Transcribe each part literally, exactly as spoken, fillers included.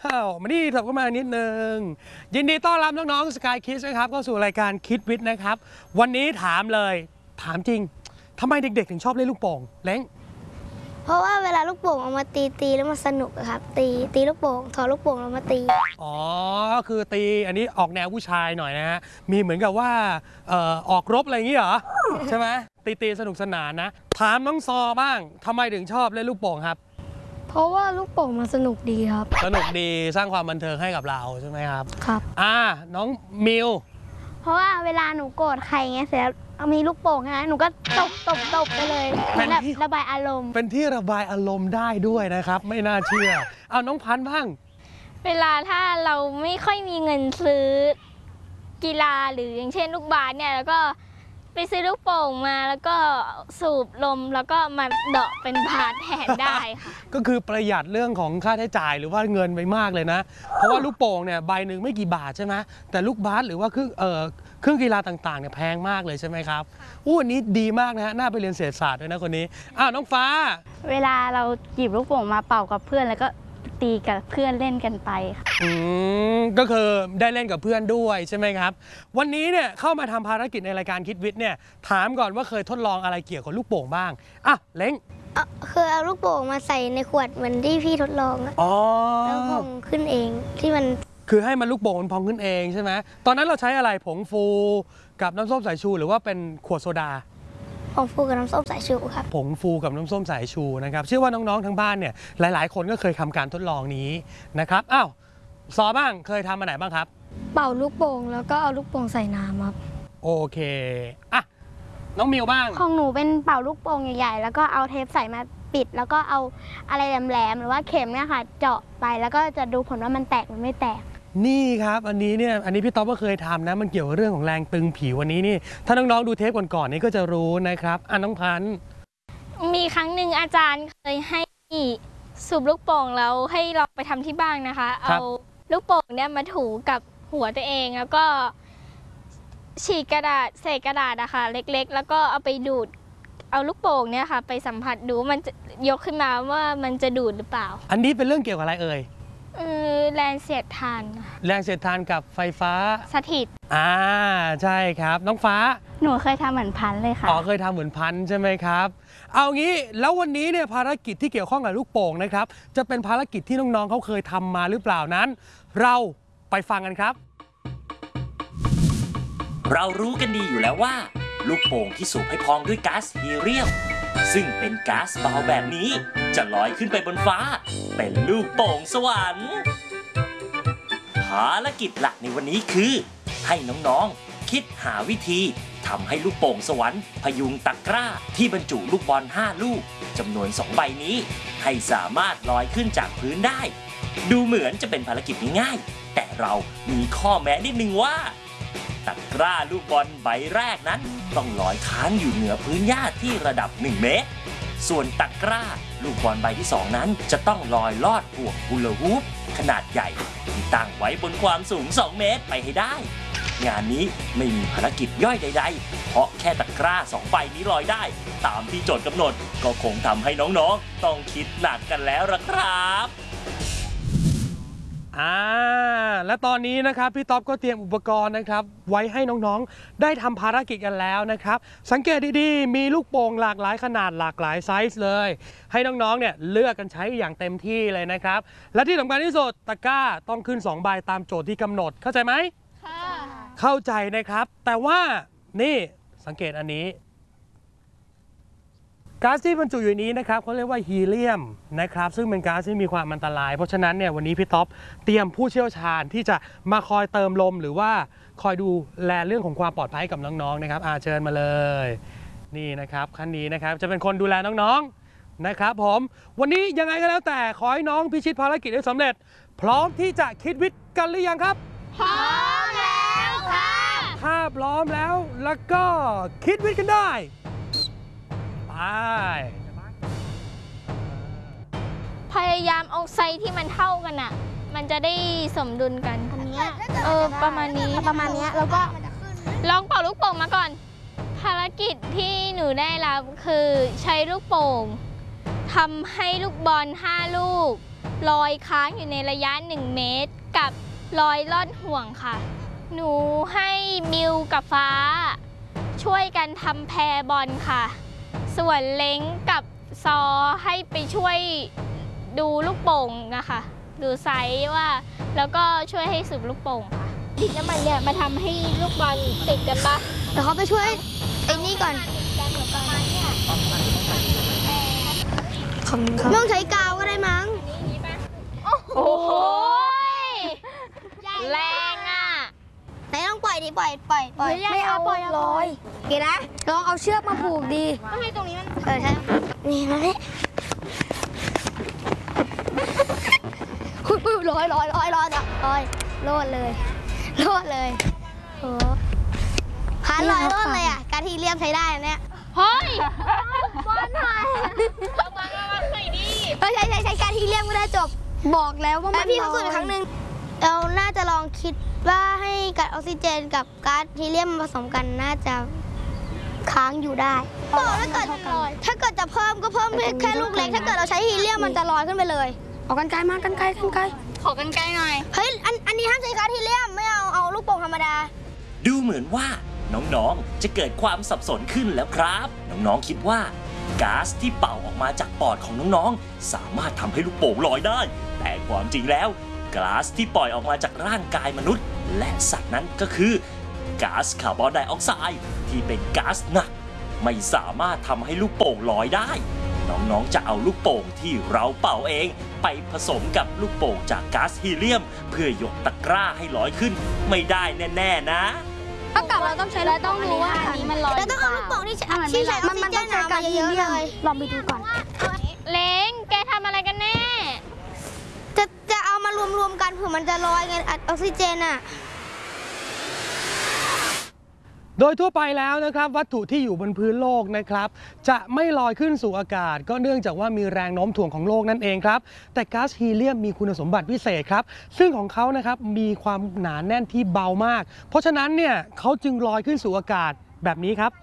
าวมานี่ถับเข้ามานิดนึงยินดีต้อนรับน้องๆ Sky Kids นะครับเข้าสู่รายการ Kids With นะครับวันนี้ถามเลยถามจริงทำไมเด็กๆถึงชอบเล่นลูกโป่งเล้งเพราะว่าเวลาลูกโป่งเอามาตีตีแล้วมันสนุกครับตีตีลูกโป่งถอดลูกโป่งแล้วมาตีอ๋อคือตีอันนี้ออกแนวผู้ชายหน่อยนะฮะมีเหมือนกับว่าเอ่อออกรบอะไรอย่างนี้เหรอ ใช่ไหมตีตีสนุกสนานนะถามน้องซอบ้างทำไมถึงชอบเล่นลูกโป่งครับเพราะว่าลูกโป่งมันสนุกดีครับสนุกดีสร้างความบันเทิงให้กับเราใช่ไหมครับครับอ่าน้องมิวเพราะว่าเวลาหนูโกรธใครเงี้ยเสร็จมีลูกโป่งนะหนูก็ตบตบตบไปเลยเป็นแบบระบายอารมณ์เป็นที่ระบายอารมณ์ได้ด้วยนะครับไม่น่าเชื่อเอาน้องพันธุ์บ้างเวลาถ้าเราไม่ค่อยมีเงินซื้อกีฬาหรืออย่างเช่นลูกบาสเนี่ยแล้วก็ไปซื้อลูกโป่งมาแล้วก็สูบลมแล้วก็มาเดาะเป็นบาสแทนได้ค่ะก็คือประหยัดเรื่องของค่าใช้จ่ายหรือว่าเงินไปมากเลยนะเพราะว่าลูกโป่งเนี่ยใบหนึ่งไม่กี่บาทใช่ไหมแต่ลูกบาสหรือว่าเครื่องเอ่อเครื่องกีฬาต่างๆเนี่ยแพงมากเลยใช่ไหมครับอู้อันนี้ดีมากนะฮะน่าไปเรียนเศรษฐศาสตร์ด้วยนะคนนี้อ้าวน้องฟ้าเวลาเราหยิบลูกโป่งมาเป่ากับเพื่อนแล้วก็ตีกับเพื่อนเล่นกันไปค่ะอืมก็คือได้เล่นกับเพื่อนด้วยใช่ไหมครับวันนี้เนี่ยเข้ามาทำภารกิจในรายการคิดวิทย์เนี่ยถามก่อนว่าเคยทดลองอะไรเกี่ยวกับลูกโป่งบ้างอ่ะเล้งคือเอาลูกโป่งมาใส่ในขวดเหมือนที่พี่ทดลองอ๋อแล้วพองขึ้นเองที่มันคือให้มันลูกโป่งมันพองขึ้นเองใช่ไหมตอนนั้นเราใช้อะไรผงฟูกับน้ำส้มสายชูหรือว่าเป็นขวดโซดาผงฟูกับน้ำส้มสายชูครับผงฟูกับน้ำส้มสายชูนะครับเชื่อว่าน้องๆทั้งบ้านเนี่ยหลายๆคนก็เคยทำการทดลองนี้นะครับอ้าวซอบ้างเคยทำมาไหนบ้างครับเป่าลูกโป่งแล้วก็เอาลูกโป่งใส่น้ำครับโอเคอ่ะน้องมิวบ้างของหนูเป็นเป่าลูกโป่งใหญ่ๆแล้วก็เอาเทปใส่มาปิดแล้วก็เอาอะไรแหลมๆหรือว่าเข็มเนี่ยค่ะเจาะไปแล้วก็จะดูผลว่ามันแตกหรือไม่แตกนี่ครับอันนี้เนี่ยอันนี้พี่ต๊อบก็เคยทำนะมันเกี่ยวกับเรื่องของแรงตึงผิววันนี้นี่ถ้าน้องๆดูเทปก่อนๆนี่ก็จะรู้นะครับอ่ะน้องพันธุ์มีครั้งหนึ่งอาจารย์เคยให้สูบลูกโป่งแล้วให้ลองไปทำที่บ้านนะคะเอาลูกโป่งเนี่ยมาถูกับหัวตัวเองแล้วก็ฉีกกระดาษเศษกระดาษนะคะเล็กๆแล้วก็เอาไปดูดเอาลูกโป่งเนี่ยค่ะไปสัมผัสดูมันจะยกขึ้นมาว่ามันจะดูดหรือเปล่าอันนี้เป็นเรื่องเกี่ยวกับอะไรเอ่ยเออแรงเสียดทานแรงเสียดทานกับไฟฟ้าสถิตอ่าใช่ครับน้องฟ้าหนูเคยทำเหมือนพันเลยค่ะอ๋อเคยทำเหมือนพันใช่ไหมครับเอางี้แล้ววันนี้เนี่ยภารกิจที่เกี่ยวข้องกับลูกโป่งนะครับจะเป็นภารกิจที่น้องๆเขาเคยทำมาหรือเปล่านั้นเราไปฟังกันครับเรารู้กันดีอยู่แล้วว่าลูกโป่งที่สูบให้พองด้วยก๊าซฮีเลียมซึ่งเป็นก๊าซเบาแบบนี้จะลอยขึ้นไปบนฟ้าเป็นลูกโป่งสวรรค์ภารกิจหลักในวันนี้คือให้น้องๆคิดหาวิธีทำให้ลูกโป่งสวรรค์พยุงตะกร้าที่บรรจุลูกบอลห้าลูกจำนวนสองใบนี้ให้สามารถลอยขึ้นจากพื้นได้ดูเหมือนจะเป็นภารกิจง่ายๆแต่เรามีข้อแม้นิดนึงว่าตะกร้าลูกบอลใบแรกนั้นต้องลอยค้างอยู่เหนือพื้นหญ้าที่ระดับหนึ่งเมตรส่วนตะกร้าลูกบอลใบที่สองนั้นจะต้องลอยลอดห่วงฮูลาฮูปขนาดใหญ่ที่ตั้งไว้บนความสูงสองเมตรไปให้ได้งานนี้ไม่มีภารกิจย่อยใดๆเพราะแค่ตะกร้าสองใบนี้ลอยได้ตามที่โจทย์กำหนดก็คงทำให้น้องๆต้องคิดหนักกันแล้วล่ะครับอ่าและตอนนี้นะครับพี่ต๊อบก็เตรียมอุปกรณ์นะครับไว้ให้น้องๆได้ทำภารกิจกันแล้วนะครับสังเกตดีๆมีลูกโป่งหลากหลายขนาดหลากหลายไซส์เลยให้น้องๆเนี่ยเลือกกันใช้อย่างเต็มที่เลยนะครับและที่สำคัญที่สุดตะกร้าต้องขึ้นสองใบตามโจทย์ที่กำหนดเข้าใจไหมค่ะเข้าใจนะครับแต่ว่านี่สังเกตอันนี้ก๊าซที่บรรจุอยู่ในนี้นะครับเขาเรียกว่าฮีเลียมนะครับซึ่งเป็นก๊าซที่มีความอันตรายเพราะฉะนั้นเนี่ยวันนี้พี่ต๊อบเตรียมผู้เชี่ยวชาญที่จะมาคอยเติมลมหรือว่าคอยดูแลเรื่องของความปลอดภัยกับน้องๆนะครับอาเชิญมาเลยนี่นะครับคันนี้นะครับจะเป็นคนดูแลน้องๆนะครับผมวันนี้ยังไงก็แล้วแต่ขอให้น้องพิชิตภารกิจได้สำเร็จพร้อมที่จะคิดวิทย์กันหรือยังครับพร้อมแล้วค่ะถ้าพร้อมแล้วแล้วก็คิดวิทย์กันได้พยายามเอาไซส์ที่มันเท่ากันอ่ะมันจะได้สมดุลกันอันนี้เออประมาณนี้ประมาณนี้แล้วก็ลองเป่าลูกโป่งมาก่อนภารกิจที่หนูได้รับคือใช้ลูกโป่งทำให้ลูกบอลห้าลูกลอยค้างอยู่ในระยะหนึ่งเมตรกับลอยลอดห่วงค่ะหนูให้มิวกับฟ้าช่วยกันทำแพบอลค่ะส่วนเล้งกับซอให้ไปช่วยดูลูกโป่งนะคะดูไซส์ว่าแล้วก็ช่วยให้สูบลูกโป่งค่ะดินน้ำมันเนี่ยมาทำให้ลูกบอลติดกันปะเดี๋ยวเขาไปช่วยไอ้นี่ก่อนไม่ต้องใช้กาวก็ได้มั้งโอ้โหแรงอ่ะไหนต้องปล่อยดิปล่อยปล่อยปล่อยไม่เอาปล่อยลอยเก๋นะลองเอาเชือกมาผูกดีก็ให้ตรงนี้มันเออใช่นี่มาดิอุ้ยลอยลอยลอยลอยลอยโลดเลยโลดเลยโอ้ขาลอยโลดเลยอ่ะการทีเรียมใช้ได้เนี่ยเฮ้ยบอลหายระวังระวังหน่อยดิเออใช้ใช้ใช้การทีเรียมก็ได้จบบอกแล้วว่ามันพี่เขาฝึกอีกครั้งหนึ่งเราน่าจะลองคิดว่าให้ก๊าซออกซิเจนกับก๊าซฮีเลียมผสมกันน่าจะค้างอยู่ได้บอกถ้าเกิดถ้าเกิดจะเพิ่มก็เพิ่มแค่ลูกเล็กถ้าเกิดเราใช้ฮีเลียมมันจะลอยขึ้นไปเลยเอากันไกลมากันไกลกันไกลขอกันไกลหน่อยเฮ้ยอันอันนี้ห้ามใช้ก๊าซฮีเลียมไม่เอาเอาลูกโป่งธรรมดาดูเหมือนว่าน้องๆจะเกิดความสับสนขึ้นแล้วครับ น้องๆคิดว่าก๊าซที่เป่าออกมาจากปอดของน้องๆสามารถทำให้ลูกโป่งลอยได้แต่ความจริงแล้วก๊าซที่ปล่อยออกมาจากร่างกายมนุษย์และสัตว์นั้นก็คือก๊าซคาร์บอนไดออกไซด์ที่เป็นก๊าซหนักไม่สามารถทำให้ลูกโป่งลอยได้น้องๆจะเอาลูกโป่งที่เราเป่าเองไปผสมกับลูกโป่งจากก๊าซฮีเลียมเพื่อยกตะกร้าให้ลอยขึ้นไม่ได้แน่ๆนะถ้ากลับเราต้องใช้เราต้องรู้ว่าอันนี้มันลอยเราต้องเอาลูกโป่งที่ที่ใช้ออกซิเจนมาเยอะๆเลยลองไปดูก่อนเล้งแกทำอะไรกันแน่จะจะเอามารวมๆกันเผื่อมันจะลอยไงออกซิเจนอ่ะโดยทั่วไปแล้วนะครับวัตถุที่อยู่บนพื้นโลกนะครับจะไม่ลอยขึ้นสู่อากาศก็เนื่องจากว่ามีแรงโน้มถ่วงของโลกนั่นเองครับแต่ก๊าซฮีเลียมมีคุณสมบัติพิเศษครับซึ่งของเขานะครับมีความหนาแน่นที่เบามากเพราะฉะนั้นเนี่ยเขาจึงลอยขึ้นสู่อากาศแบบนี้ครับ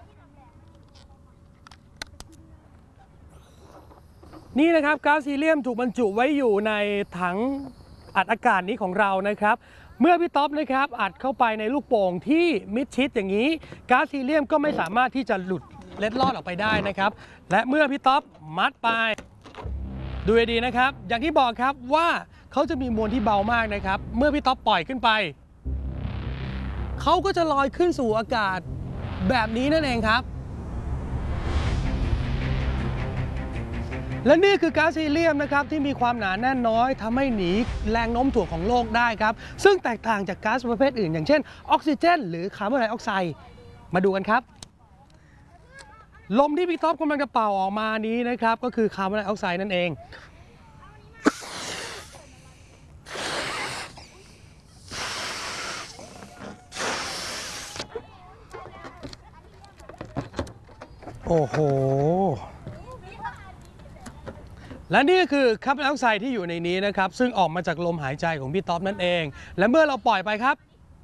นี่นะครับก๊าซฮีเลียมถูกบรรจุไว้อยู่ในถังอัดอากาศนี้ของเรานะครับเมื่อพี่ต๊อบนะครับอัดเข้าไปในลูกโป่งที่มิดชิดอย่างนี้ก๊าซฮีเลียมก็ไม่สามารถที่จะหลุดเล็ดลอดออกไปได้นะครับและเมื่อพี่ต๊อบมัดไปดูดีๆนะครับอย่างที่บอกครับว่าเขาจะมีมวลที่เบามากนะครับเมื่อพี่ต๊อบปล่อยขึ้นไปเขาก็จะลอยขึ้นสู่อากาศแบบนี้นั่นเองครับและนี่คือก๊าซฮีเลียมนะครับที่มีความหนาแน่นน้อยทำให้หนีแรงโน้มถ่วงของโลกได้ครับซึ่งแตกต่างจากก๊าซประเภทอื่นอย่างเช่นออกซิเจนหรือคาร์บอนไดออกไซด์มาดูกันครับลมที่พี่ท็อปกำลังจะเป่าออกมานี้นะครับก็คือคาร์บอนไดออกไซด์นั่นเองโอ้โหและนี่ก็คือคาร์บอนไดออกไซด์ที่อยู่ในนี้นะครับซึ่งออกมาจากลมหายใจของพี่ต๊อบนั่นเองและเมื่อเราปล่อยไปครับ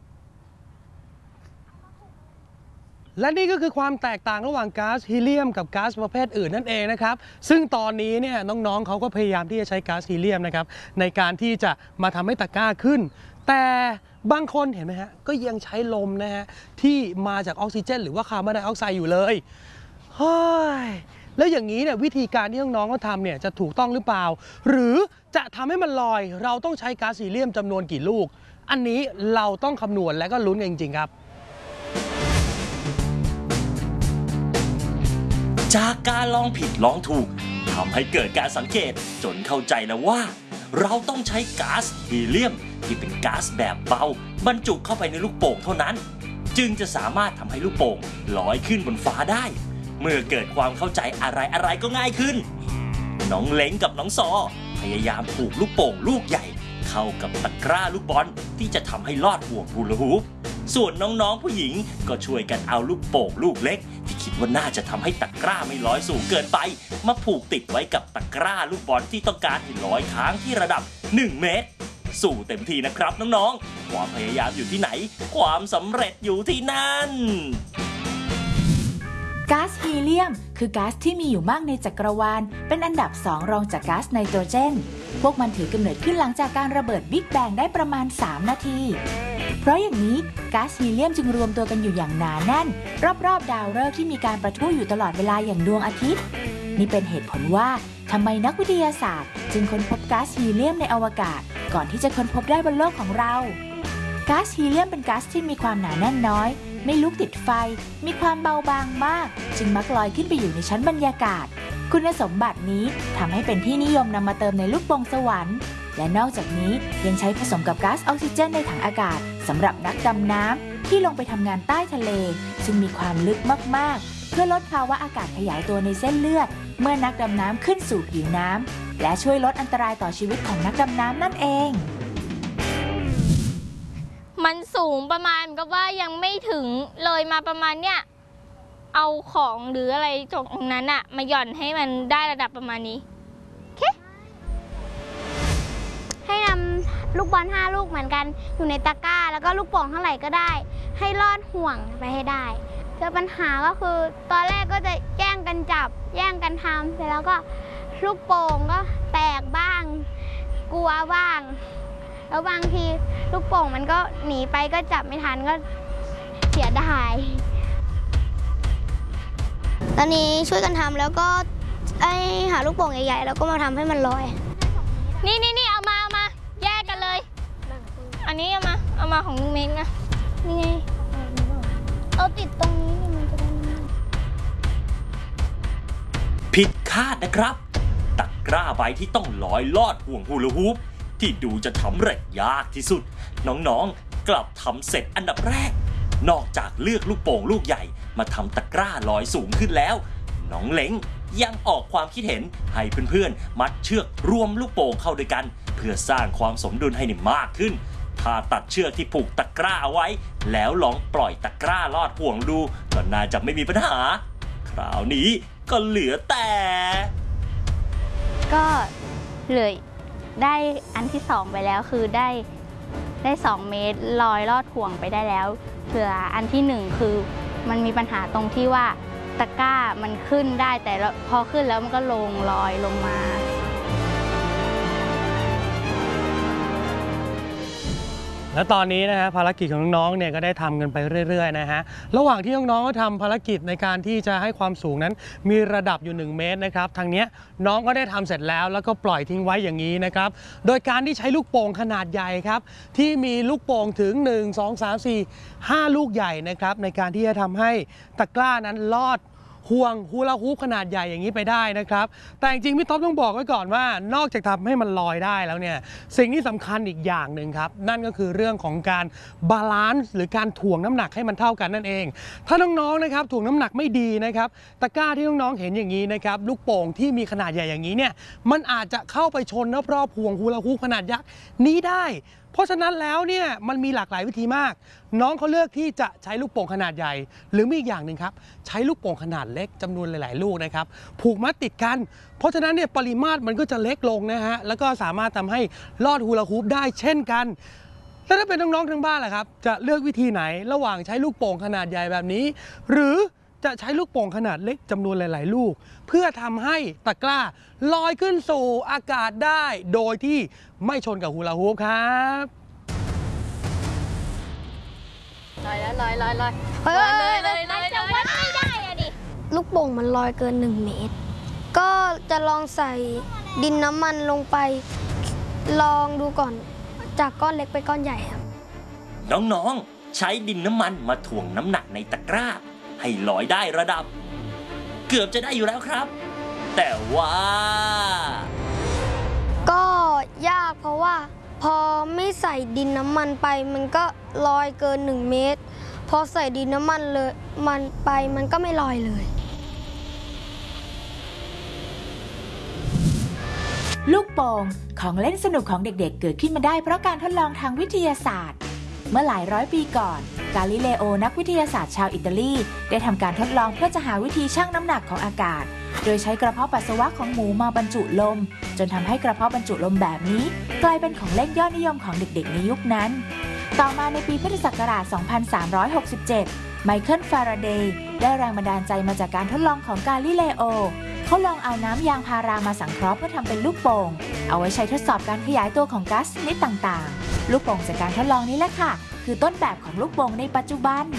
และนี่ก็คือความแตกต่างระหว่างก๊าซฮีเลียมกับก๊าซประเภทอื่นนั่นเองนะครับซึ่งตอนนี้เนี่ยน้องๆเขาก็พยายามที่จะใช้ก๊าซฮีเลียมนะครับในการที่จะมาทำให้ตะกร้าขึ้นแต่บางคนเห็นไหมฮะก็ยังใช้ลมนะฮะที่มาจากออกซิเจนหรือว่าคาร์บอนไดออกไซด์อยู่เลยเฮ้ยแล้วอย่างนี้เนี่ยวิธีการที่น้องๆเขาทำเนี่ยจะถูกต้องหรือเปล่าหรือจะทำให้มันลอยเราต้องใช้ก๊าซฮีเลียมจำนวนกี่ลูกอันนี้เราต้องคำนวณและก็ลุ้นกันจริงๆครับจากการลองผิดลองถูกทำให้เกิดการสังเกตจนเข้าใจแล้วว่าเราต้องใช้ก๊าซฮีเลียมที่เป็นก๊าซแบบเบาบรรจุเข้าไปในลูกโป่งเท่านั้นจึงจะสามารถทำให้ลูกโป่งลอยขึ้นบนฟ้าได้เมื่อเกิดความเข้าใจอะไรอะไรก็ง่ายขึ้นน้องเล้งกับน้องซอพยายามผูกลูกโป่งลูกใหญ่เข้ากับตะกร้าลูกบอลที่จะทำให้ลอดห่วงฮูลาฮูปส่วนน้องๆผู้หญิงก็ช่วยกันเอาลูกโป่งลูกเล็กที่คิดว่าน่าจะทำให้ตะกร้าไม่ลอยสูงเกินไปมาผูกติดไว้กับตะกร้าลูกบอลที่ต้องการให้ลอยค้างที่ระดับหนึ่งเมตรสู่เต็มที่นะครับน้องๆความพยายามอยู่ที่ไหนความสำเร็จอยู่ที่นั่นก๊าซฮีเลียมคือก๊าซที่มีอยู่มากในจักรวาลเป็นอันดับสองรองจากก๊าซไนโตรเจนพวกมันถือกำเนิดขึ้นหลังจากการระเบิดบิ๊กแบงได้ประมาณสามนาทีเพราะอย่างนี้ก๊าซฮีเลียมจึงรวมตัวกันอยู่อย่างหนาแน่นรอบๆดาวฤกษ์ที่มีการประทุอยู่ตลอดเวลาอย่างดวงอาทิตย์นี่เป็นเหตุผลว่าทำไมนักวิทยาศาสตร์จึงค้นพบก๊าซฮีเลียมในอวกาศก่อนที่จะค้นพบได้บนโลกของเราก๊าซฮีเลียมเป็นก๊าซที่มีความหนาแน่นน้อยไม่ลุกติดไฟมีความเบาบางมากจึงมักลอยขึ้นไปอยู่ในชั้นบรรยากาศคุณสมบัตินี้ทำให้เป็นที่นิยมนำมาเติมในลูกโป่งสวรรค์และนอกจากนี้ยังใช้ผสมกับก๊าซออกซิเจนในถังอากาศสำหรับนักดำน้ำที่ลงไปทำงานใต้ทะเลซึ่งมีความลึกมากๆเพื่อลดภาวะอากาศขยายตัวในเส้นเลือดเมื่อนักดำน้ำขึ้นสู่ผิวน้ำและช่วยลดอันตรายต่อชีวิตของนักดำน้ำนั่นเองมันสูงประมาณก็ว่ายังไม่ถึงเลยมาประมาณเนี้ยเอาของหรืออะไรตรงนั้นอะมาหย่อนให้มันได้ระดับประมาณนี้โอเคให้นำลูกบอลห้าลูกเหมือนกันอยู่ในตะกร้าแล้วก็ลูกโป่งเท่าไหร่ก็ได้ให้ลอดห่วงไปให้ได้เจอปัญหาก็คือตอนแรกก็จะแย่งกันจับแย่งกันทำเสร็จแล้วก็ลูกโป่งก็แตกบ้างกลัวบ้างแล้วบางทีลูกโป่งมันก็หนีไปก็จับไม่ทันก็เสียดายตอนนี้ช่วยกันทำแล้วก็ไอหาลูกโป่งใหญ่ๆแล้วก็มาทำให้มันลอยนี่นี่นี่เอามาเอามาแยกกันเลยอันนี้เอามาเอามาของลุงเม้งนะนี่ไงเอาติดตรงนี้มันจะได้ผิดคาดนะครับตะกร้าใบที่ต้องลอยลอดห่วงฮูลาฮูปที่ดูจะทำเร็จยากที่สุดน้องๆกลับทำเสร็จอันดับแรกนอกจากเลือกลูกโป่งลูกใหญ่มาทำตะกร้าลอยสูงขึ้นแล้วน้องเล้งยังออกความคิดเห็นให้เพื่อนๆมัดเชือกรวมลูกโป่งเข้าด้วยกันเพื่อสร้างความสมดุลให้มากขึ้นถ้าตัดเชือกที่ผูกตะกร้าเอาไว้แล้วลองปล่อยตะกร้าลอดห่วงดูก็น่าจะไม่มีปัญหาคราวนี้ก็เหลือแต่ก็เลยได้อันที่สองไปแล้วคือได้ได้สองเมตรลอยลอดห่วงไปได้แล้วเหลืออันที่หนึ่งคือมันมีปัญหาตรงที่ว่าตะกร้ามันขึ้นได้แต่พอขึ้นแล้วมันก็ลงลอยลงมาแล้วตอนนี้นะฮะภารกิจของน้องๆเนี่ยก็ได้ทำกันไปเรื่อยๆนะฮะระหว่างที่น้องๆก็ทำภารกิจในการที่จะให้ความสูงนั้นมีระดับอยู่หนึ่งเมตรนะครับทางนี้น้องก็ได้ทำเสร็จแล้วแล้วก็ปล่อยทิ้งไว้อย่างนี้นะครับโดยการที่ใช้ลูกโป่งขนาดใหญ่ครับที่มีลูกโป่งถึงหนึ่ง สอง สาม สี่ ห้าลูกใหญ่นะครับในการที่จะทำให้ตะกร้านั้นลอดห่วงฮูลาฮูปขนาดใหญ่อย่างนี้ไปได้นะครับแต่จริงๆพี่ท็อปต้องบอกไว้ก่อนว่านอกจากทำให้มันลอยได้แล้วเนี่ยสิ่งที่สำคัญอีกอย่างหนึ่งครับนั่นก็คือเรื่องของการบาลานซ์หรือการถ่วงน้ำหนักให้มันเท่ากันนั่นเองถ้าน้องๆนะครับถ่วงน้ำหนักไม่ดีนะครับตะกร้าที่น้องๆเห็นอย่างนี้นะครับลูกโป่งที่มีขนาดใหญ่อย่างนี้เนี่ยมันอาจจะเข้าไปชนรอบๆห่วงฮูลาฮูปขนาดยักษ์นี้ได้เพราะฉะนั้นแล้วเนี่ยมันมีหลากหลายวิธีมากน้องเขาเลือกที่จะใช้ลูกโป่งขนาดใหญ่หรือมีอีกอย่างหนึ่งครับใช้ลูกโป่งขนาดเล็กจำนวนหลายๆลูกนะครับผูกมัดติดกันเพราะฉะนั้นเนี่ยปริมาตรมันก็จะเล็กลงนะฮะแล้วก็สามารถทำให้ลอดฮูลาฮูปได้เช่นกันแล้วถ้าเป็นน้องๆทั้งบ้านล่ะครับจะเลือกวิธีไหนระหว่างใช้ลูกโป่งขนาดใหญ่แบบนี้หรือจะใช้ลูกโป่งขนาดเล็กจำนวนหลายๆลูกเพื่อทำให้ตะกร้าลอยขึ้นสู่อากาศได้โดยที่ไม่ชนกับฮูลาฮูปครับลอยแล้วลอยลอยลอยลอยเลยเลยเลยจะวัดไม่ได้อะดิลูกโป่งมันลอยเกินหนึ่งเมตรก็จะลองใส่ดินน้ำมันลงไปลองดูก่อนจากก้อนเล็กไปก้อนใหญ่ครับน้องๆใช้ดินน้ำมันมาถ่วงน้ำหนักในตะกร้าให้ลอยได้ระดับเกือบจะได้อยู่แล้วครับแต่ว่าก็ยากเพราะว่าพอไม่ใส่ดินน้ำมันไปมันก็ลอยเกินหนึ่งเมตรพอใส่ดินน้ำมันเลยมันไปมันก็ไม่ลอยเลยลูกโป่งของเล่นสนุกของเด็กๆเกิดขึ้นมาได้เพราะการทดลองทางวิทยาศาสตร์เมื่อหลายร้อยปีก่อนกาลิเลโอนักวิทยาศาสตร์ชาวอิตาลีได้ทำการทดลองเพื่อจะหาวิธีชั่งน้ำหนักของอากาศโดยใช้กระเพาะปัสสาวะของหมูมาบรรจุลมจนทำให้กระเพาะบรรจุลมแบบนี้กลายเป็นของเล่นยอดนิยมของเด็กๆในยุคนั้นต่อมาในปีพุทธศักราช สองพันสามร้อยหกสิบเจ็ด ไมเคิล ฟาราเดย์ได้แรงบันดาลใจมาจากการทดลองของกาลิเลโอเขาลองเอาน้ำยางพารามาสังเคราะห์เพื่อทำเป็นลูกโป่งเอาไว้ใช้ทดสอบการขยายตัวของก๊าซชนิดต่างๆลูกโป่งจากการทดลองนี้แหละค่ะคือต้นแบบของลูกโป่งในปัจจุบัน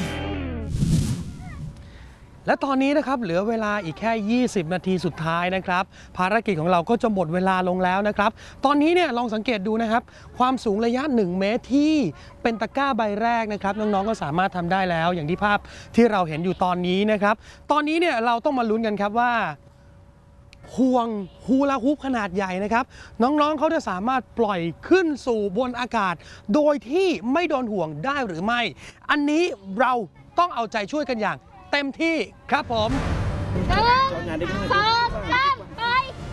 และตอนนี้นะครับเหลือเวลาอีกแค่ยี่สิบนาทีสุดท้ายนะครับภารกิจของเราก็จะหมดเวลาลงแล้วนะครับตอนนี้เนี่ยลองสังเกตดูนะครับความสูงระยะหนึ่งเมตรที่เป็นตะกร้าใบแรกนะครับน้องๆก็สามารถทำได้แล้วอย่างที่ภาพที่เราเห็นอยู่ตอนนี้นะครับตอนนี้เนี่ยเราต้องมาลุ้นกันครับว่าห่วงฮูลาฮูปขนาดใหญ่นะครับน้องๆเขาจะสามารถปล่อยขึ้นสู่บนอากาศโดยที่ไม่โดนห่วงได้หรือไม่อันนี้เราต้องเอาใจช่วยกันอย่างเต็มที่ครับผมหนึ่งสองสามไป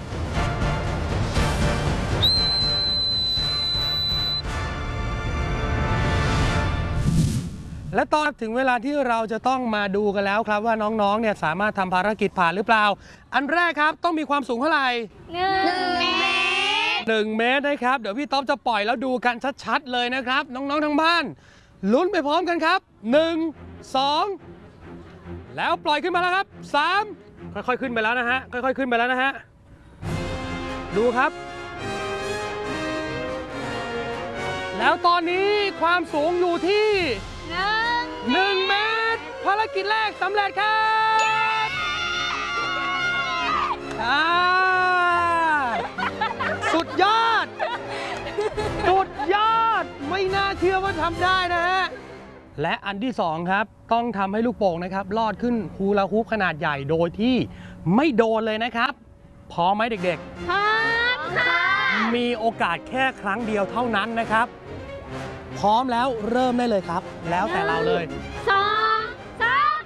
และตอนถึงเวลาที่เราจะต้องมาดูกันแล้วครับว่าน้องๆเนี่ยสามารถทำภารกิจผ่านหรือเปล่าอันแรกครับต้องมีความสูงเท่าไหร่หนึ่งเมตรหนึ่งเมตรนะครับเดี๋ยวพี่ต๊อบจะปล่อยแล้วดูกันชัดๆเลยนะครับน้องๆทั้งบ้านลุ้นไปพร้อมกันครับหนึ่ง สองแล้วปล่อยขึ้นมาแล้วครับสามค่อยๆขึ้นไปแล้วนะฮะค่อยๆขึ้นไปแล้วนะฮะดูครับแล้วตอนนี้ความสูงอยู่ที่หนึ่งเมตรภารกิจแรกสำเร็จครับอ่าสุดยอดสุดยอดไม่น่าเชื่อว่าทำได้นะฮะและอันที่สองครับต้องทำให้ลูกโป่งนะครับลอดขึ้นฮูลาฮูปขนาดใหญ่โดยที่ไม่โดนเลยนะครับพร้อมไหมเด็กๆพร้อมค่ะมีโอกาสแค่ครั้งเดียวเท่านั้นนะครับพร้อมแล้วเริ่มได้เลยครับแล้วแต่เราเลยสองสาม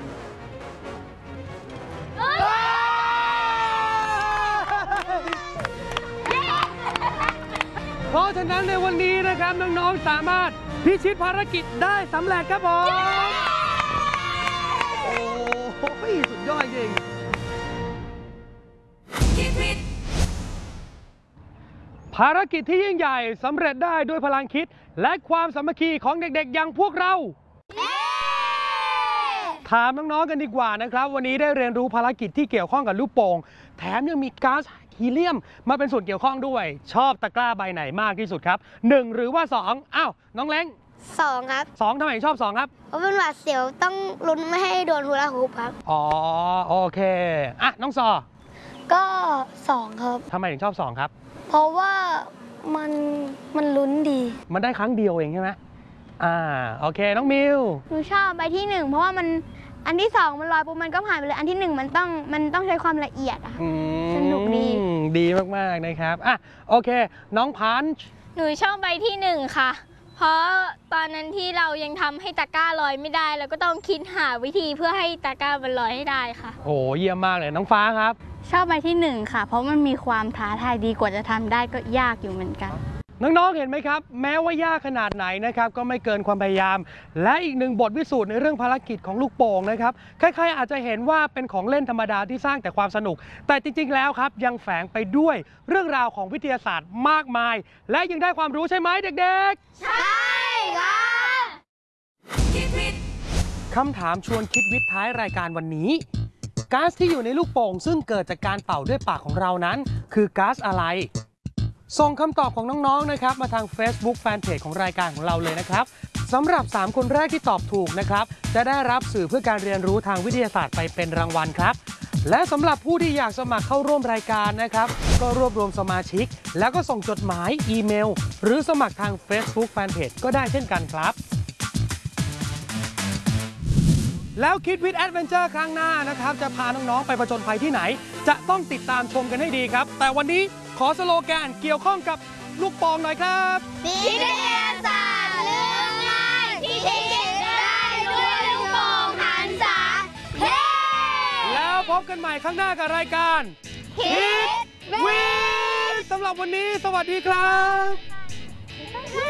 เพราะฉะนั้นในวันนี้นะครับน้องๆสามารถพิชิตภารกิจได้สำเร็จครับผมโอ้โหสุดยอดจริงภารกิจที่ยิ่งใหญ่สำเร็จได้ด้วยพลังคิดและความสามัคคีของเด็กๆอย่างพวกเราถามน้องๆกันดีกว่านะครับวันนี้ได้เรียนรู้ภารกิจที่เกี่ยวข้องกับลูกโป่งแถมยังมีก๊าซฮีเลียมมาเป็นส่วนเกี่ยวข้องด้วยชอบตะกร้าใบไหนมากที่สุดครับหนึ่งหรือว่าสองอ้าวน้องเล้งสองครับสองทำไมชอบสองครับเพราะเป็นหวาดเสียวต้องลุ้นไม่ให้โดนฮูลาฮูปครับอ๋อโอเคอ่ะน้องซอก็สองครับทำไมถึงชอบสองครับเพราะว่ามันมันลุ้นดีมันได้ครั้งเดียวเองใช่ไหมอ่าโอเคน้องมิวหนูชอบใบที่หนึ่งเพราะว่ามันอันที่สองมันลอยปุ๊บมันก็ผ่านไปเลยอันที่หนึ่งมันต้องมันต้องใช้ความละเอียดอะสนุกดีดีมากๆนะครับอ่ะโอเคน้องพันช์หนูชอบใบที่หนึ่งค่ะเพราะตอนนั้นที่เรายังทำให้ตะกร้าลอยไม่ได้เราก็ต้องคิดหาวิธีเพื่อให้ตะกร้ามันลอยให้ได้ค่ะโอ้เยี่ยมมากเลยน้องฟ้าครับชอบใบที่หนึ่งค่ะเพราะมันมีความท้าทายดีกว่าจะทำได้ก็ยากอยู่เหมือนกันน้องๆเห็นไหมครับแม้ว่ายากขนาดไหนนะครับก็ไม่เกินความพยายามและอีกหนึ่งบทพิสูจน์ในเรื่องภารกิจของลูกโป่งนะครับใครๆอาจจะเห็นว่าเป็นของเล่นธรรมดาที่สร้างแต่ความสนุกแต่จริงๆแล้วครับยังแฝงไปด้วยเรื่องราวของวิทยาศาสตร์มากมายและยังได้ความรู้ใช่ไหมเด็กๆใช่ค่ะคำถามชวนคิดวิทย์ท้ายรายการวันนี้ก๊าซที่อยู่ในลูกโป่งซึ่งเกิดจากการเป่าด้วยปากของเรานั้นคือก๊าซอะไรส่งคำตอบของน้องๆนะครับมาทาง Facebook Fanpage ของรายการของเราเลยนะครับสำหรับสามคนแรกที่ตอบถูกนะครับจะได้รับสื่อเพื่อการเรียนรู้ทางวิทยาศาสตร์ไปเป็นรางวัลครับและสำหรับผู้ที่อยากสมัครเข้าร่วมรายการนะครับก็รวบรวมสมาชิกแล้วก็ส่งจดหมายอีเมลหรือสมัครทาง Facebook Fanpage ก็ได้เช่นกันครับแล้วคิดวิทย์แอดเวนเจอร์ครั้งหน้านะครับจะพาน้องๆไปผจญภัยที่ไหนจะต้องติดตามชมกันให้ดีครับแต่วันนี้ขอสโลแกนเกี่ยวข้องกับลูกโป่งหน่อยครับวิทยาศาสตร์เรื่องง่ายที่คิดได้ด้วยลูกโป่งหันษาเฮ้แล้วพบกันใหม่ข้างหน้ากับรายการคิดวิทย์สำหรับวันนี้สวัสดีครับ